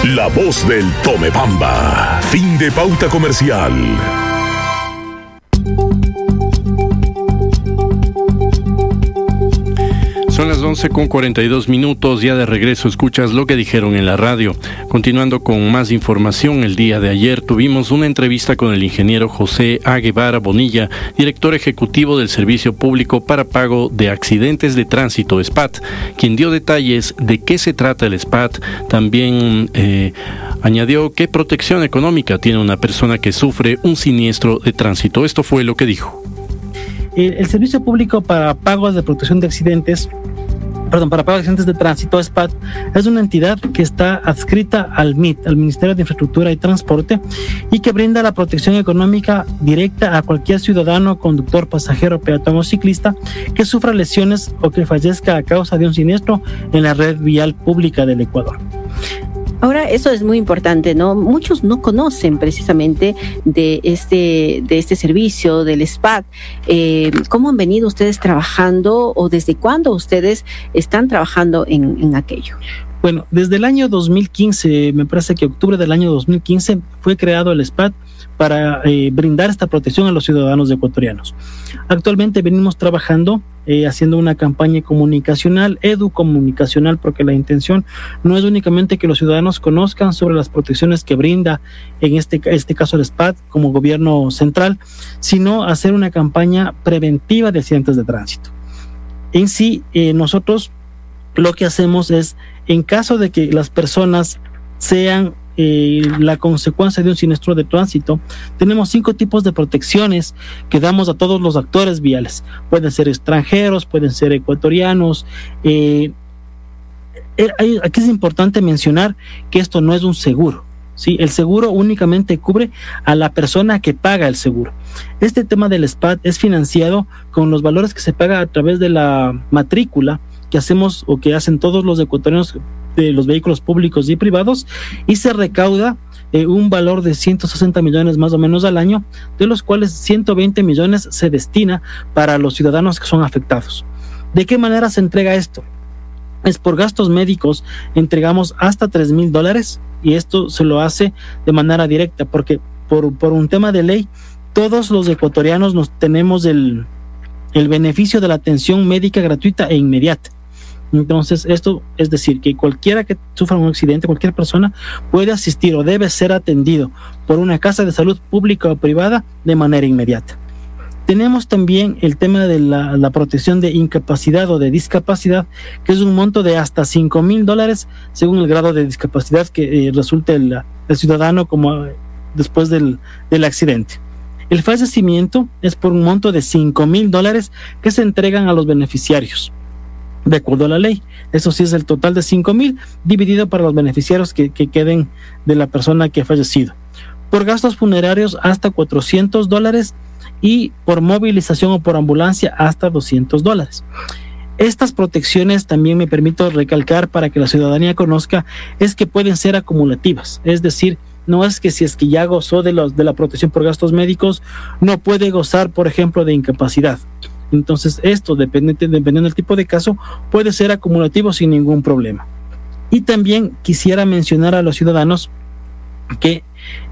La voz del Tomebamba. Fin de pauta comercial. Son las 11:42, ya de regreso escuchas lo que dijeron en la radio. Continuando con más información, el día de ayer tuvimos una entrevista con el ingeniero José A. Guevara Bonilla, director ejecutivo del Servicio Público para Pago de Accidentes de Tránsito, SPAT, quien dio detalles de qué se trata el SPAT. También añadió qué protección económica tiene una persona que sufre un siniestro de tránsito. Esto fue lo que dijo. El Servicio Público para Pagos de Protección de Accidentes, para Pago de Accidentes de Tránsito, SPAT, es una entidad que está adscrita al MIT, al Ministerio de Infraestructura y Transporte, y que brinda la protección económica directa a cualquier ciudadano, conductor, pasajero, peatón o ciclista que sufra lesiones o que fallezca a causa de un siniestro en la red vial pública del Ecuador. Ahora, eso es muy importante, ¿no? Muchos no conocen precisamente de este servicio, del SPAT. ¿Cómo han venido ustedes trabajando o desde cuándo ustedes están trabajando en aquello? Bueno, desde el año 2015, me parece que octubre del año 2015, fue creado el SPAT para brindar esta protección a los ciudadanos ecuatorianos. Actualmente venimos trabajando haciendo una campaña comunicacional, educomunicacional, porque la intención no es únicamente que los ciudadanos conozcan sobre las protecciones que brinda, en este caso el SPAT como gobierno central, sino hacer una campaña preventiva de accidentes de tránsito. En sí, nosotros lo que hacemos es, en caso de que las personas sean la consecuencia de un siniestro de tránsito, tenemos 5 tipos de protecciones que damos a todos los actores viales. Pueden ser extranjeros, pueden ser ecuatorianos. Aquí es importante mencionar que esto no es un seguro, ¿sí? El seguro únicamente cubre a la persona que paga el seguro. Este tema del SPAT es financiado con los valores que se paga a través de la matrícula que hacemos o que hacen todos los ecuatorianos de los vehículos públicos y privados, y se recauda un valor de 160 millones más o menos al año, de los cuales 120 millones se destina para los ciudadanos que son afectados. ¿De qué manera se entrega esto? Es por gastos médicos, entregamos hasta $3,000, y esto se lo hace de manera directa, porque por un tema de ley, todos los ecuatorianos tenemos el beneficio de la atención médica gratuita e inmediata. Entonces, esto es decir, que cualquiera que sufra un accidente, cualquier persona puede asistir o debe ser atendido por una casa de salud pública o privada de manera inmediata. Tenemos también el tema de la protección de incapacidad o de discapacidad, que es un monto de hasta $5,000 según el grado de discapacidad que resulte el ciudadano como después del accidente. El fallecimiento es por un monto de $5,000 que se entregan a los beneficiarios de acuerdo a la ley. Eso sí es el total de 5,000 dividido para los beneficiarios que queden de la persona que ha fallecido. Por gastos funerarios hasta $400 y por movilización o por ambulancia hasta $200. Estas protecciones, también me permito recalcar para que la ciudadanía conozca, es que pueden ser acumulativas. Es decir, no es que si es que ya gozó de la protección por gastos médicos, no puede gozar, por ejemplo, de incapacidad. Entonces, esto, dependiendo del tipo de caso, puede ser acumulativo sin ningún problema. Y también quisiera mencionar a los ciudadanos que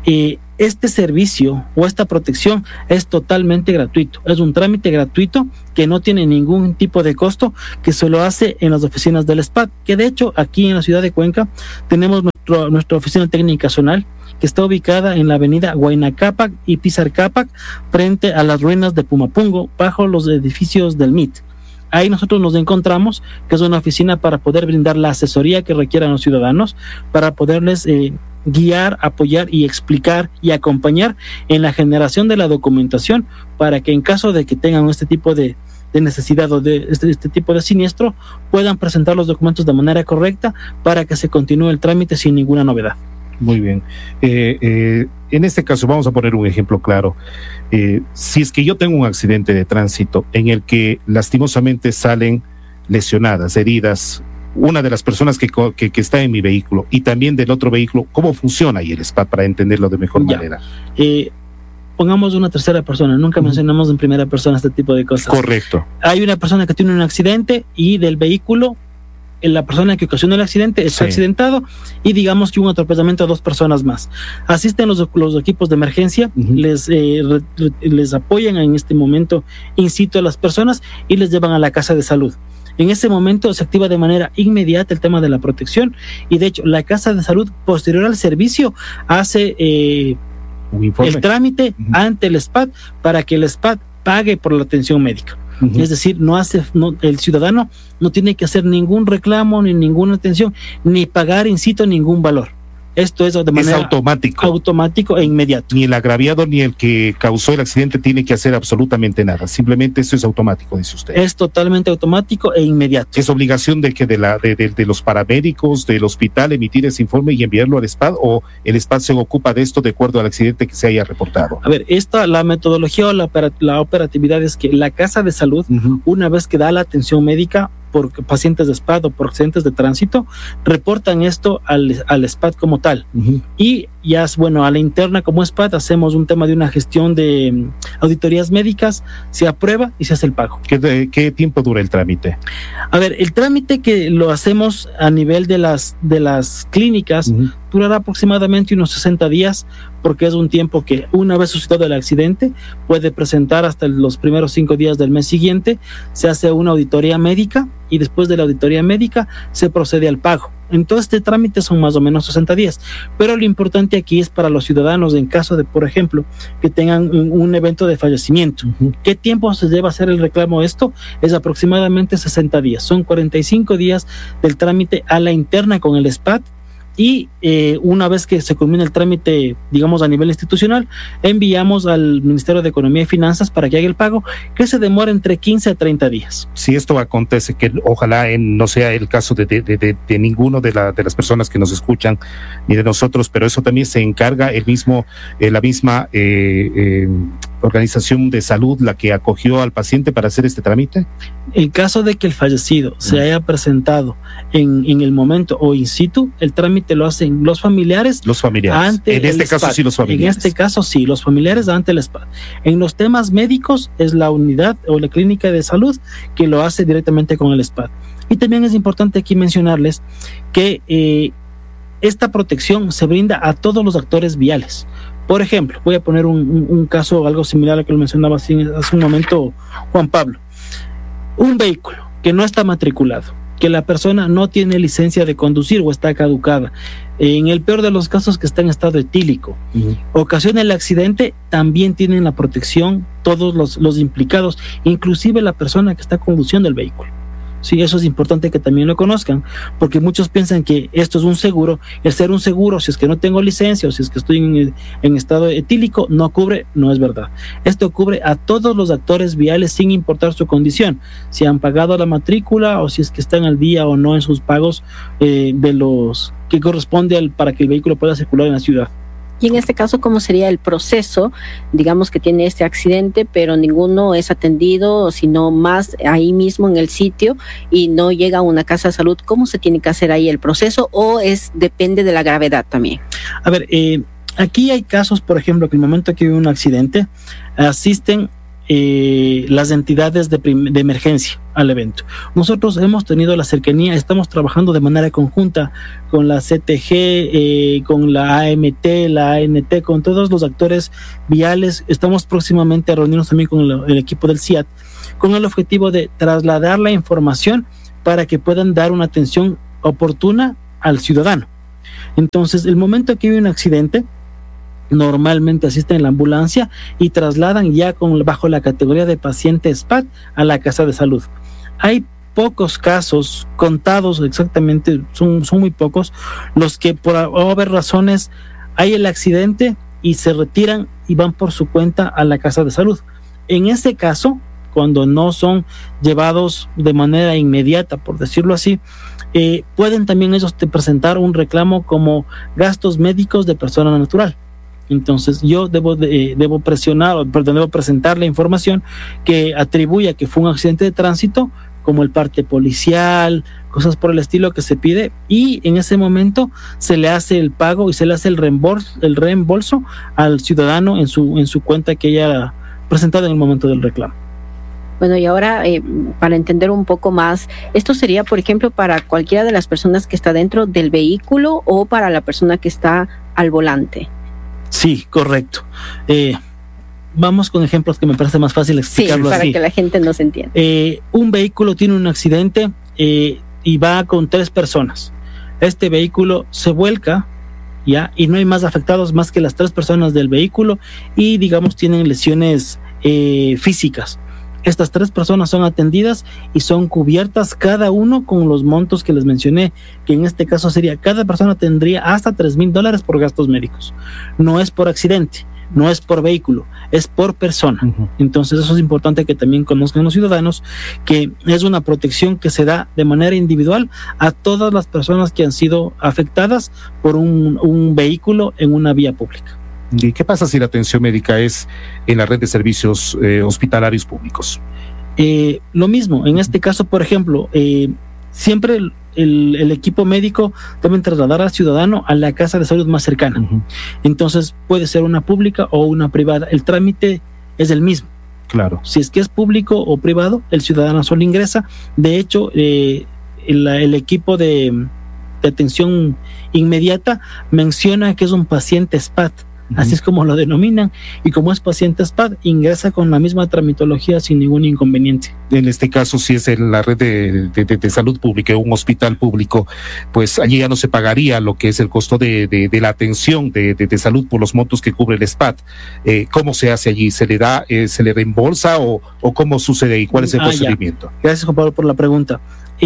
este servicio o esta protección es totalmente gratuito. Es un trámite gratuito que no tiene ningún tipo de costo, que se lo hace en las oficinas del SPAT, que de hecho aquí en la ciudad de Cuenca tenemos nuestra oficina técnica zonal, que está ubicada en la avenida Huayna Cápac y Pizar Cápac, frente a las ruinas de Pumapungo, bajo los edificios del MIT. Ahí nosotros nos encontramos, que es una oficina para poder brindar la asesoría que requieran los ciudadanos, para poderles guiar, apoyar y explicar y acompañar en la generación de la documentación, para que en caso de que tengan este tipo de necesidad o de este tipo de siniestro, puedan presentar los documentos de manera correcta para que se continúe el trámite sin ninguna novedad. Muy bien. En este caso vamos a poner un ejemplo claro. Si es que yo tengo un accidente de tránsito en el que lastimosamente salen lesionadas, heridas, una de las personas que está en mi vehículo y también del otro vehículo, ¿cómo funciona ahí el SPAT para entenderlo de mejor manera? Pongamos una tercera persona, nunca mencionamos en primera persona este tipo de cosas. Correcto. Hay una persona que tiene un accidente y del vehículo la persona que ocasionó el accidente está accidentado y digamos que un atropellamiento a 2 personas más. Asisten los equipos de emergencia, les apoyan en este momento in situ a las personas y les llevan a la casa de salud. En ese momento se activa de manera inmediata el tema de la protección y de hecho la casa de salud posterior al servicio hace el trámite ante el SPAT para que el SPAT pague por la atención médica. Es decir, el ciudadano no tiene que hacer ningún reclamo ni ninguna atención, ni pagar in situ ningún valor. Esto es de manera automático e inmediato. Ni el agraviado ni el que causó el accidente tiene que hacer absolutamente nada. Simplemente esto es automático, dice usted. Es totalmente automático e inmediato. ¿Es obligación de los paramédicos del hospital emitir ese informe y enviarlo al SPAT o el SPAT se ocupa de esto de acuerdo al accidente que se haya reportado? A ver, la metodología o la operatividad es que la casa de salud, una vez que da la atención médica por pacientes de SPAT o por accidentes de tránsito, reportan esto al SPAT como tal. Y ya, a la interna como SPAT hacemos un tema de una gestión de auditorías médicas, se aprueba y se hace el pago. ¿Qué tiempo dura el trámite? A ver, el trámite que lo hacemos a nivel de las clínicas durará aproximadamente unos 60 días, porque es un tiempo que una vez suscitado el accidente puede presentar hasta los primeros 5 días del mes siguiente, se hace una auditoría médica y después de la auditoría médica se procede al pago. Entonces este trámite son más o menos 60 días, pero lo importante aquí es para los ciudadanos en caso de, por ejemplo, que tengan un evento de fallecimiento. ¿Qué tiempo se lleva a hacer el reclamo? Esto es aproximadamente 60 días, son 45 días del trámite a la interna con el SPAT. Y una vez que se culmina el trámite, digamos a nivel institucional, enviamos al Ministerio de Economía y Finanzas para que haga el pago, que se demora entre 15 a 30 días. Si esto acontece, que ojalá no sea el caso de ninguno de las personas que nos escuchan, ni de nosotros, pero eso también se encarga la misma organización de salud la que acogió al paciente para hacer este trámite. En caso de que el fallecido se haya presentado en el momento o in situ, el trámite lo hacen los familiares. En este caso sí, los familiares. En este caso sí, los familiares ante el SPAT. En los temas médicos es la unidad o la clínica de salud que lo hace directamente con el SPAT. Y también es importante aquí mencionarles que esta protección se brinda a todos los actores viales. Por ejemplo, voy a poner un caso algo similar a que lo mencionaba hace un momento Juan Pablo. Un vehículo que no está matriculado, que la persona no tiene licencia de conducir o está caducada, en el peor de los casos que está en estado etílico, ocasiona el accidente, también tienen la protección todos los implicados, inclusive la persona que está conduciendo el vehículo. Sí, eso es importante que también lo conozcan, porque muchos piensan que esto es un seguro. El ser un seguro, si es que no tengo licencia o si es que estoy en estado etílico, no cubre, no es verdad. Esto cubre a todos los actores viales sin importar su condición, si han pagado la matrícula o si es que están al día o no en sus pagos de los que corresponde para que el vehículo pueda circular en la ciudad. Y en este caso, ¿cómo sería el proceso? Digamos que tiene este accidente, pero ninguno es atendido, sino más ahí mismo en el sitio y no llega a una casa de salud. ¿Cómo se tiene que hacer ahí el proceso o depende de la gravedad también? A ver, aquí hay casos, por ejemplo, que en el momento que hay un accidente, asisten las entidades de emergencia al evento. Nosotros hemos tenido la cercanía, estamos trabajando de manera conjunta con la CTG, con la AMT, la ANT, con todos los actores viales. Estamos próximamente a reunirnos también con el equipo del CIAT, con el objetivo de trasladar la información para que puedan dar una atención oportuna al ciudadano. Entonces, el momento que hay un accidente, normalmente asisten en la ambulancia y trasladan ya bajo la categoría de paciente SPAT a la casa de salud. Hay pocos casos, contados exactamente, son muy pocos, los que por haber razones hay el accidente y se retiran y van por su cuenta a la casa de salud. En ese caso, cuando no son llevados de manera inmediata, por decirlo así, pueden también ellos presentar un reclamo como gastos médicos de persona natural. Entonces yo debo presentar la información que atribuya que fue un accidente de tránsito, como el parte policial, cosas por el estilo que se pide, y en ese momento se le hace el pago y se le hace el reembolso al ciudadano en su cuenta que haya presentado en el momento del reclamo. Bueno, y ahora, para entender un poco más, ¿esto sería, por ejemplo, para cualquiera de las personas que está dentro del vehículo o para la persona que está al volante? Sí, correcto. Vamos con ejemplos que me parece más fácil explicarlo. Sí, para así. que la gente nos entienda. Un vehículo tiene un accidente y va con 3 personas. Este vehículo se vuelca, ¿ya? Y no hay más afectados más que las 3 personas del vehículo y, digamos, tienen lesiones físicas. Estas 3 personas son atendidas y son cubiertas cada uno con los montos que les mencioné, que en este caso sería, cada persona tendría hasta $3,000 por gastos médicos. No es por accidente, no es por vehículo, es por persona. Entonces eso es importante que también conozcan los ciudadanos, que es una protección que se da de manera individual a todas las personas que han sido afectadas por un vehículo en una vía pública. ¿Y qué pasa si la atención médica es en la red de servicios hospitalarios públicos? Lo mismo, en este caso, por ejemplo, siempre el equipo médico debe trasladar al ciudadano a la casa de salud más cercana. Entonces puede ser una pública o una privada. El trámite es el mismo. Claro. Si es que es público o privado, el ciudadano solo ingresa. De hecho, el equipo de atención inmediata menciona que es un paciente SPAD. Así es como lo denominan, y como es paciente SPAD, ingresa con la misma tramitología sin ningún inconveniente. En este caso, si es en la red de salud pública, un hospital público, pues allí ya no se pagaría lo que es el costo de la atención de salud por los montos que cubre el SPAD. ¿Cómo se hace allí? ¿Se le da, se le reembolsa o cómo sucede y cuál es el procedimiento? Ya. Gracias, Juan Pablo, por la pregunta.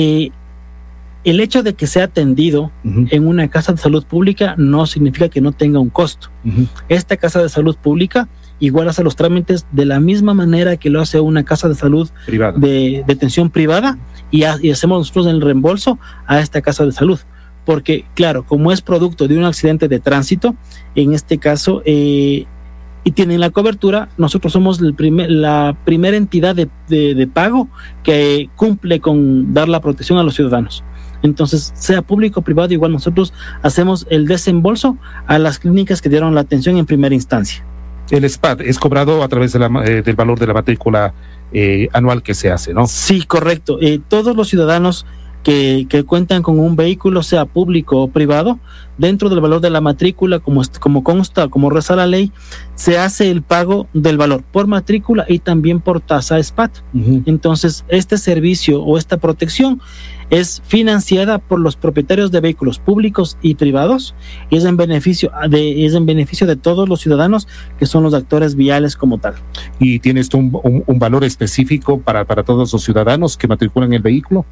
El hecho de que sea atendido en una casa de salud pública no significa que no tenga un costo. Esta casa de salud pública igual hace los trámites de la misma manera que lo hace una casa de salud privada, de atención privada, y hacemos nosotros el reembolso a esta casa de salud. Porque, claro, como es producto de un accidente de tránsito, en este caso, y tienen la cobertura, nosotros somos la primera entidad de pago que cumple con dar la protección a los ciudadanos. Entonces, sea público o privado, igual nosotros hacemos el desembolso a las clínicas que dieron la atención en primera instancia. El SPAD es cobrado a través del valor de la matrícula anual que se hace, ¿no? Sí, correcto. Todos los ciudadanos que cuentan con un vehículo, sea público o privado, dentro del valor de la matrícula, como consta, como reza la ley, se hace el pago del valor por matrícula y también por tasa SPAD. Entonces, este servicio o esta protección es financiada por los propietarios de vehículos públicos y privados y es en beneficio de todos los ciudadanos que son los actores viales como tal. ¿Y tiene esto un valor específico para todos los ciudadanos que matriculan el vehículo?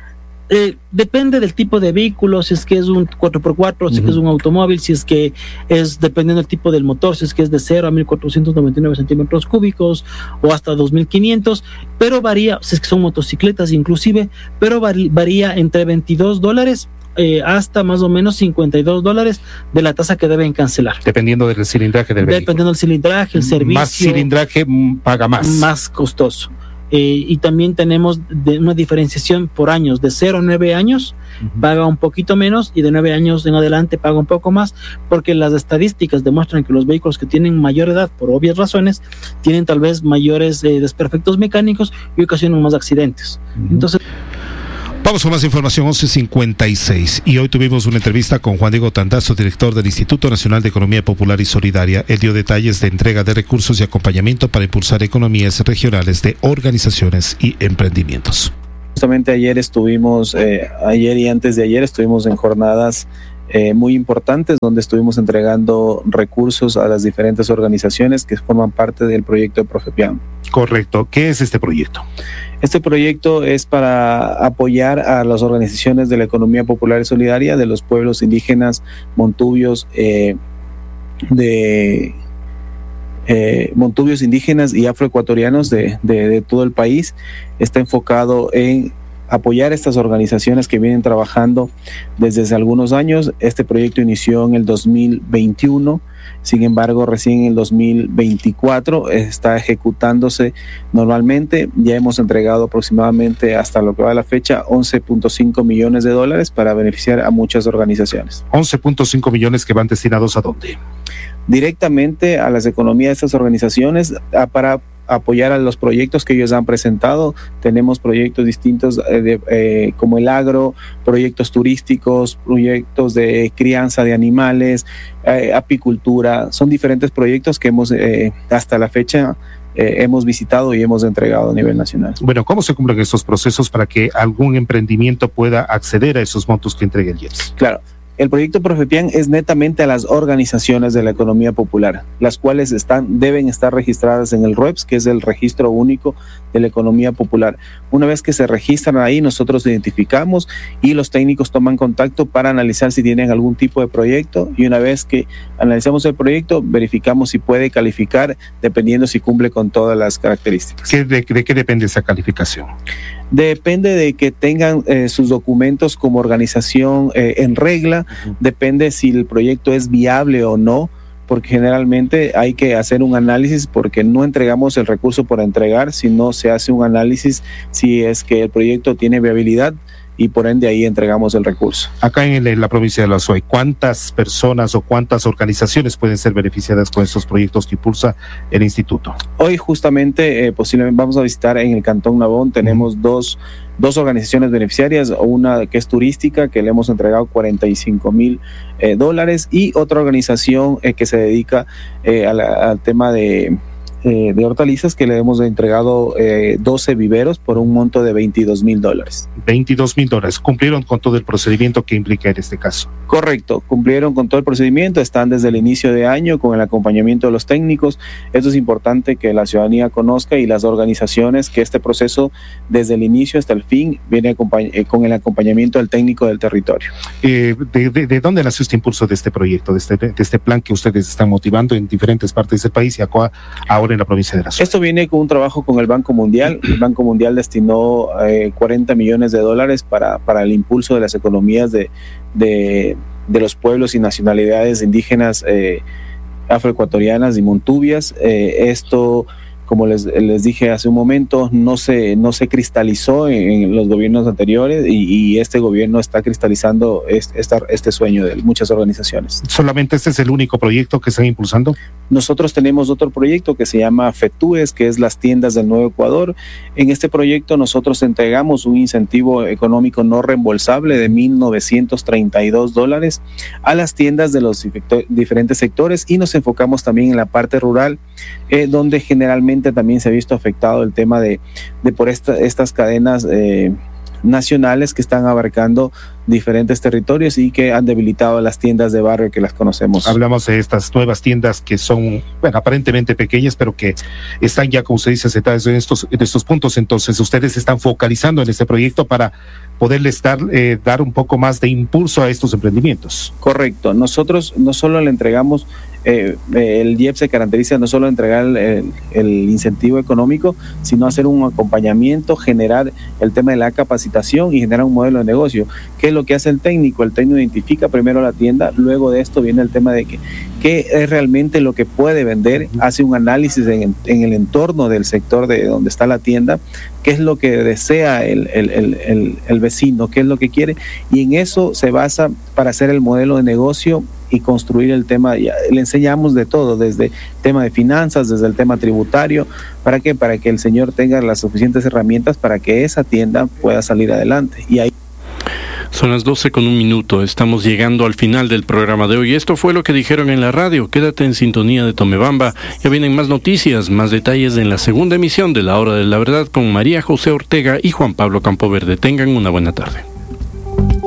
Depende del tipo de vehículo, si es que es un 4x4, si es que es un automóvil, si es que es dependiendo del tipo del motor, si es que es de 0 a 1,499 centímetros cúbicos o hasta 2,500, pero varía, si es que son motocicletas inclusive, pero varía entre $22 hasta más o menos $52 de la tasa que deben cancelar. Dependiendo del cilindraje del vehículo. Dependiendo del cilindraje, el servicio. Más cilindraje paga más. Más costoso. Y también tenemos una diferenciación por años, de 0 a 9 años paga un poquito menos y de 9 años en adelante paga un poco más, porque las estadísticas demuestran que los vehículos que tienen mayor edad, por obvias razones, tienen tal vez mayores desperfectos mecánicos y ocasionan más accidentes. Entonces, vamos con más información, 11:56. Y hoy tuvimos una entrevista con Juan Diego Tandazo, director del Instituto Nacional de Economía Popular y Solidaria. Él dio detalles de entrega de recursos y acompañamiento para impulsar economías regionales de organizaciones y emprendimientos. Justamente ayer y antes de ayer estuvimos en jornadas muy importantes donde estuvimos entregando recursos a las diferentes organizaciones que forman parte del proyecto de Profepiam. Correcto. ¿Qué es este proyecto? Este proyecto es para apoyar a las organizaciones de la economía popular y solidaria de los pueblos indígenas, montubios, montubios indígenas y afroecuatorianos de todo el país. Está enfocado en apoyar a estas organizaciones que vienen trabajando desde hace algunos años. Este proyecto inició en el 2021, sin embargo recién en el 2024 está ejecutándose normalmente. Ya hemos entregado aproximadamente hasta lo que va a la fecha $11.5 millones para beneficiar a muchas organizaciones. 11.5 millones que van destinados ¿a dónde? Directamente a las economías de estas organizaciones para apoyar a los proyectos que ellos han presentado. Tenemos proyectos distintos como el agro, proyectos turísticos, proyectos de crianza de animales, apicultura. Son diferentes proyectos que hemos hasta la fecha hemos visitado y hemos entregado a nivel nacional. Bueno, ¿cómo se cumplen estos procesos para que algún emprendimiento pueda acceder a esos montos que entrega el IEPS? Claro. El proyecto Profepian es netamente a las organizaciones de la economía popular, las cuales deben estar registradas en el RUEPS, que es el registro único de la economía popular. Una vez que se registran ahí, nosotros identificamos y los técnicos toman contacto para analizar si tienen algún tipo de proyecto, y una vez que analizamos el proyecto, verificamos si puede calificar, dependiendo si cumple con todas las características. ¿De qué depende esa calificación? Depende de que tengan sus documentos como organización en regla, depende si el proyecto es viable o no, porque generalmente hay que hacer un análisis, porque no entregamos el recurso por entregar, sino se hace un análisis si es que el proyecto tiene viabilidad, y por ende ahí entregamos el recurso. Acá en la provincia de La Suay, ¿cuántas personas o cuántas organizaciones pueden ser beneficiadas con estos proyectos que impulsa el instituto? Hoy justamente posiblemente vamos a visitar en el Cantón Nabón, tenemos dos organizaciones beneficiarias, una que es turística, que le hemos entregado $45,000, y otra organización que se dedica al tema de hortalizas, que le hemos entregado 12 viveros por un monto de $22,000. $22,000. ¿Cumplieron con todo el procedimiento que implica en este caso? Correcto, cumplieron con todo el procedimiento, están desde el inicio de año con el acompañamiento de los técnicos. Esto es importante que la ciudadanía conozca, y las organizaciones, que este proceso desde el inicio hasta el fin viene con el acompañamiento del técnico del territorio. ¿De dónde nació este impulso de este proyecto, de este plan que ustedes están motivando en diferentes partes del país y ahora en la provincia de La Suay? Esto viene con un trabajo con el Banco Mundial. El Banco Mundial destinó $40 millones para el impulso de las economías de los pueblos y nacionalidades indígenas afroecuatorianas y montubias. Esto, como les dije hace un momento, no se cristalizó en los gobiernos anteriores, y este gobierno está cristalizando este sueño de muchas organizaciones. ¿Solamente este es el único proyecto que están impulsando? Nosotros tenemos otro proyecto que se llama FETUES, que es las tiendas del Nuevo Ecuador. En este proyecto nosotros entregamos un incentivo económico no reembolsable de $1,932 a las tiendas de los diferentes sectores, y nos enfocamos también en la parte rural, donde generalmente también se ha visto afectado el tema de por estas cadenas nacionales que están abarcando diferentes territorios y que han debilitado las tiendas de barrio que las conocemos. Hablamos de estas nuevas tiendas que son, bueno, aparentemente pequeñas, pero que están ya, como se dice, asentadas en estos puntos. Entonces, ustedes están focalizando en este proyecto para poderles dar un poco más de impulso a estos emprendimientos. Correcto. Nosotros no solo le entregamos, el IEPS se caracteriza no solo entregar el incentivo económico, sino hacer un acompañamiento, generar el tema de la capacitación y generar un modelo de negocio. ¿Qué es lo que hace el técnico? El técnico identifica primero la tienda, luego de esto viene el tema de qué es realmente lo que puede vender, hace un análisis en el entorno del sector de donde está la tienda, qué es lo que desea el vecino, qué es lo que quiere, y en eso se basa para hacer el modelo de negocio y construir el tema. Le enseñamos de todo, desde el tema de finanzas, desde el tema tributario. ¿Para qué? Para que el señor tenga las suficientes herramientas para que esa tienda pueda salir adelante. Y ahí son las 12:01. Estamos llegando al final del programa de hoy. Esto fue lo que dijeron en la radio. Quédate en sintonía de Tomebamba. Ya vienen más noticias, más detalles en la segunda emisión de La Hora de la Verdad con María José Ortega y Juan Pablo Campoverde. Tengan una buena tarde.